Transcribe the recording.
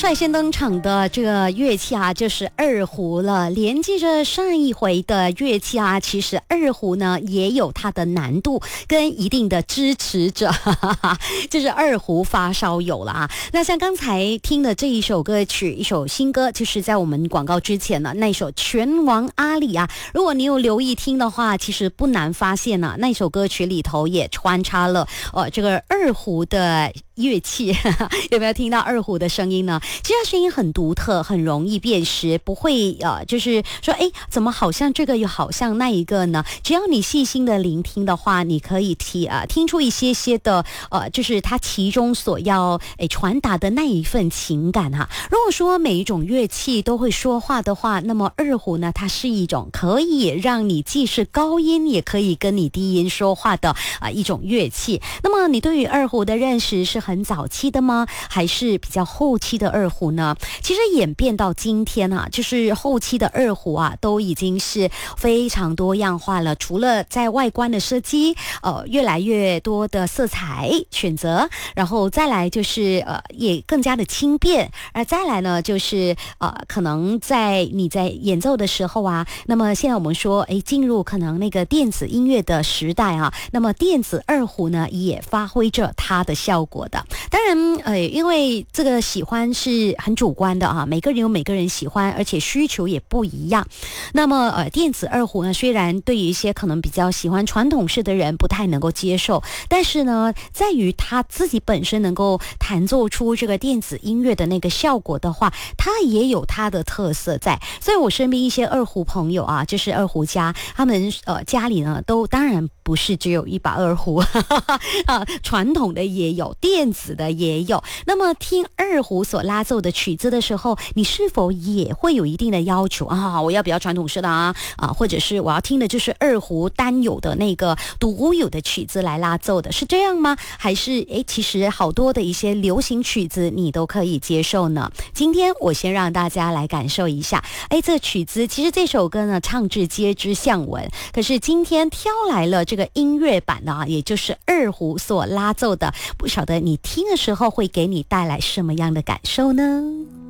率先登场的这个乐器啊，就是二胡了。连接着上一回的乐器啊，其实二胡呢也有它的难度跟一定的支持者，就是二胡发烧友了啊。那像刚才听的这一首歌曲，一首新歌，就是在我们广告之前呢，那一首《拳王阿里》啊，如果你有留意听的话，其实不难发现呢，那首歌曲里头也穿插了这个二胡的乐器有没有听到二胡的声音呢？其实它声音很独特，很容易辨识，不会就是说怎么好像这个又好像那一个呢？只要你细心的聆听的话，你可以听出一些的就是它其中所要传达的那一份情感哈。如果说每一种乐器都会说话的话，那么二胡呢，它是一种可以让你既是高音也可以跟你低音说话的一种乐器。那么你对于二胡的认识是很早期的吗？还是比较后期的二胡呢？其实演变到今天啊，就是后期的二胡啊，都已经是非常多样化了。除了在外观的设计，越来越多的色彩选择，然后再来就是也更加的轻便，而再来呢就是可能你在演奏的时候啊，那么现在我们说进入可能那个电子音乐的时代啊，那么电子二胡呢也发挥着它的效果的。当然因为这个喜欢是很主观的啊，每个人有每个人喜欢，而且需求也不一样。那么电子二胡呢，虽然对于一些可能比较喜欢传统式的人不太能够接受，但是呢在于他自己本身能够弹奏出这个电子音乐的那个效果的话，它也有它的特色在。所以我身边一些二胡朋友啊，就是二胡家，他们家里呢都当然不是只有一把二胡传统的也有，电子的也有。那么听二胡所拉奏的曲子的时候，你是否也会有一定的要求啊？我要比较传统式的或者是我要听的就是二胡单有的那个独有的曲子来拉奏的，是这样吗？还是其实好多的一些流行曲子你都可以接受呢？今天我先让大家来感受一下，这曲子其实这首歌呢唱至皆知巷闻，可是今天挑来了这个音乐版的也就是二胡所拉奏的，不晓得你听的时候会给你带来什么样的感受呢？